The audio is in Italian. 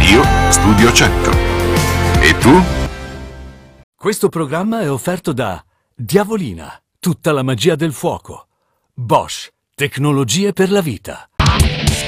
Io studio 100. E tu? Questo programma è offerto da Diavolina, tutta la magia del fuoco. Bosch, tecnologie per la vita.